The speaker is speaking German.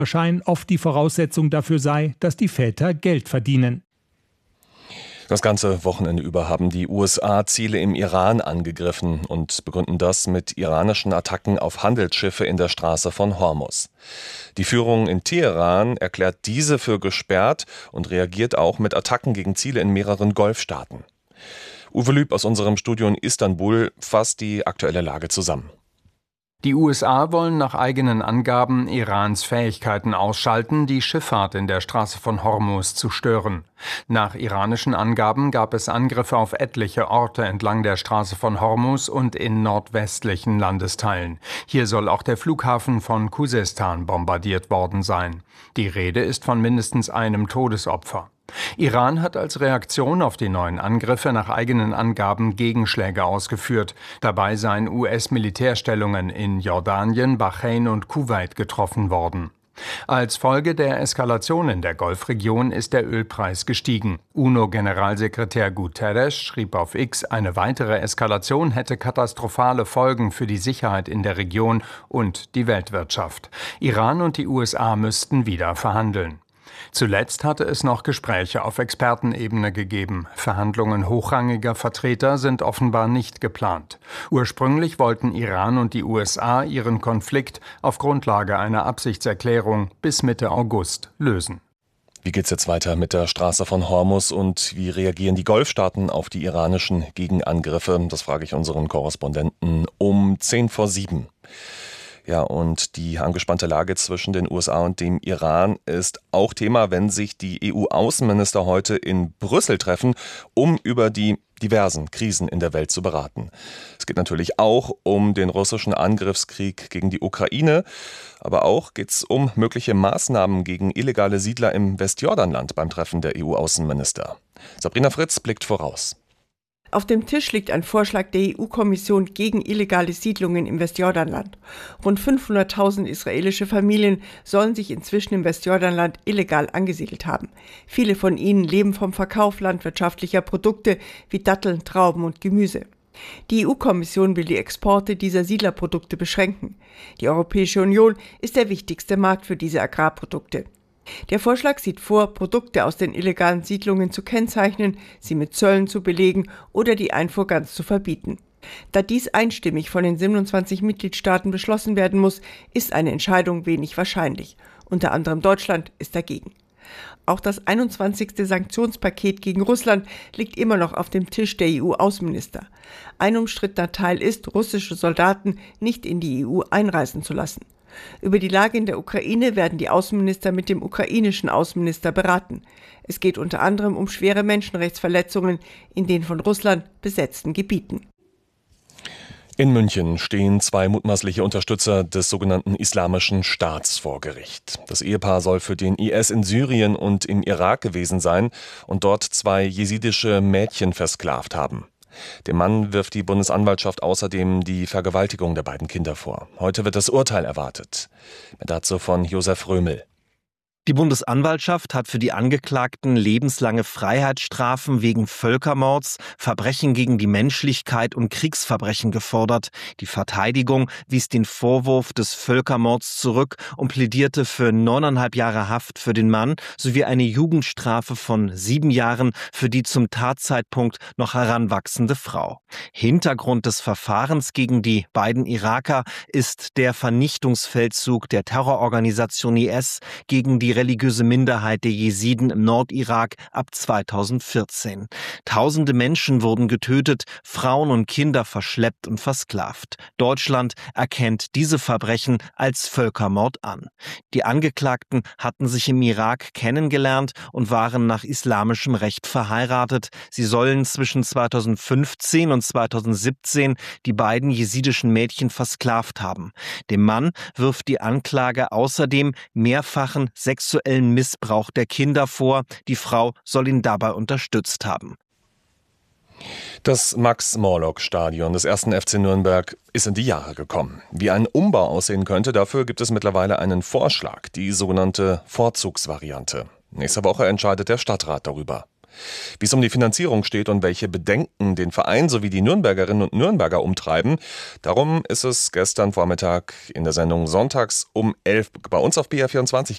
Schein oft die Voraussetzung dafür sei, dass die Väter Geld verdienen. Das ganze Wochenende über haben die USA Ziele im Iran angegriffen und begründen das mit iranischen Attacken auf Handelsschiffe in der Straße von Hormuz. Die Führung in Teheran erklärt diese für gesperrt und reagiert auch mit Attacken gegen Ziele in mehreren Golfstaaten. Uwe Lüb aus unserem Studio in Istanbul fasst die aktuelle Lage zusammen. Die USA wollen nach eigenen Angaben Irans Fähigkeiten ausschalten, die Schifffahrt in der Straße von Hormuz zu stören. Nach iranischen Angaben gab es Angriffe auf etliche Orte entlang der Straße von Hormuz und in nordwestlichen Landesteilen. Hier soll auch der Flughafen von Khuzestan bombardiert worden sein. Die Rede ist von mindestens einem Todesopfer. Iran hat als Reaktion auf die neuen Angriffe nach eigenen Angaben Gegenschläge ausgeführt. Dabei seien US-Militärstellungen in Jordanien, Bahrain und Kuwait getroffen worden. Als Folge der Eskalation in der Golfregion ist der Ölpreis gestiegen. UNO-Generalsekretär Guterres schrieb auf X, eine weitere Eskalation hätte katastrophale Folgen für die Sicherheit in der Region und die Weltwirtschaft. Iran und die USA müssten wieder verhandeln. Zuletzt hatte es noch Gespräche auf Expertenebene gegeben. Verhandlungen hochrangiger Vertreter sind offenbar nicht geplant. Ursprünglich wollten Iran und die USA ihren Konflikt auf Grundlage einer Absichtserklärung bis Mitte August lösen. Wie geht's jetzt weiter mit der Straße von Hormuz und wie reagieren die Golfstaaten auf die iranischen Gegenangriffe? Das frage ich unseren Korrespondenten um 6:50. Ja, und die angespannte Lage zwischen den USA und dem Iran ist auch Thema, wenn sich die EU-Außenminister heute in Brüssel treffen, um über die diversen Krisen in der Welt zu beraten. Es geht natürlich auch um den russischen Angriffskrieg gegen die Ukraine, aber auch geht es um mögliche Maßnahmen gegen illegale Siedler im Westjordanland beim Treffen der EU-Außenminister. Sabrina Fritz blickt voraus. Auf dem Tisch liegt ein Vorschlag der EU-Kommission gegen illegale Siedlungen im Westjordanland. Rund 500.000 israelische Familien sollen sich inzwischen im Westjordanland illegal angesiedelt haben. Viele von ihnen leben vom Verkauf landwirtschaftlicher Produkte wie Datteln, Trauben und Gemüse. Die EU-Kommission will die Exporte dieser Siedlerprodukte beschränken. Die Europäische Union ist der wichtigste Markt für diese Agrarprodukte. Der Vorschlag sieht vor, Produkte aus den illegalen Siedlungen zu kennzeichnen, sie mit Zöllen zu belegen oder die Einfuhr ganz zu verbieten. Da dies einstimmig von den 27 Mitgliedstaaten beschlossen werden muss, ist eine Entscheidung wenig wahrscheinlich. Unter anderem Deutschland ist dagegen. Auch das 21. Sanktionspaket gegen Russland liegt immer noch auf dem Tisch der EU-Außenminister. Ein umstrittener Teil ist, russische Soldaten nicht in die EU einreisen zu lassen. Über die Lage in der Ukraine werden die Außenminister mit dem ukrainischen Außenminister beraten. Es geht unter anderem um schwere Menschenrechtsverletzungen in den von Russland besetzten Gebieten. In München stehen 2 mutmaßliche Unterstützer des sogenannten Islamischen Staats vor Gericht. Das Ehepaar soll für den IS in Syrien und im Irak gewesen sein und dort 2 jesidische Mädchen versklavt haben. Dem Mann wirft die Bundesanwaltschaft außerdem die Vergewaltigung der beiden Kinder vor. Heute wird das Urteil erwartet. Mehr dazu von Josef Römel. Die Bundesanwaltschaft hat für die Angeklagten lebenslange Freiheitsstrafen wegen Völkermords, Verbrechen gegen die Menschlichkeit und Kriegsverbrechen gefordert. Die Verteidigung wies den Vorwurf des Völkermords zurück und plädierte für 9,5 Jahre Haft für den Mann sowie eine Jugendstrafe von 7 Jahren für die zum Tatzeitpunkt noch heranwachsende Frau. Hintergrund des Verfahrens gegen die beiden Iraker ist der Vernichtungsfeldzug der Terrororganisation IS gegen die religiöse Minderheit der Jesiden im Nordirak ab 2014. Tausende Menschen wurden getötet, Frauen und Kinder verschleppt und versklavt. Deutschland erkennt diese Verbrechen als Völkermord an. Die Angeklagten hatten sich im Irak kennengelernt und waren nach islamischem Recht verheiratet. Sie sollen zwischen 2015 und 2017 die beiden jesidischen Mädchen versklavt haben. Dem Mann wirft die Anklage außerdem mehrfachen sexuellen Missbrauch der Kinder vor. Die Frau soll ihn dabei unterstützt haben. Das Max-Morlock-Stadion des 1. FC Nürnberg ist in die Jahre gekommen. Wie ein Umbau aussehen könnte, dafür gibt es mittlerweile einen Vorschlag, die sogenannte Vorzugsvariante. Nächste Woche entscheidet der Stadtrat darüber. Wie es um die Finanzierung steht und welche Bedenken den Verein sowie die Nürnbergerinnen und Nürnberger umtreiben, darum ist es gestern Vormittag in der Sendung Sonntags um 11 bei uns auf BR24